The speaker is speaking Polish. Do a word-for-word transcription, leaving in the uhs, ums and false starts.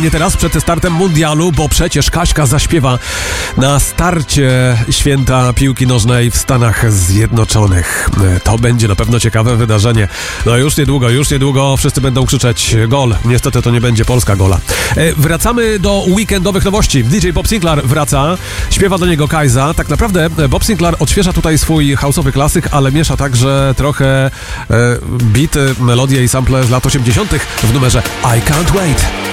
Nie teraz, przed startem mundialu, bo przecież Kaśka zaśpiewa na starcie święta piłki nożnej w Stanach Zjednoczonych. To będzie na pewno ciekawe wydarzenie. No już niedługo, już niedługo wszyscy będą krzyczeć gol. Niestety to nie będzie polska gola. Wracamy do weekendowych nowości. D J Bob Sinclar wraca, śpiewa do niego Kajza. Tak naprawdę Bob Sinclar odświeża tutaj swój house'owy klasyk, ale miesza także trochę bity, melodie i sample z lat osiemdziesiątych w numerze I Can't Wait.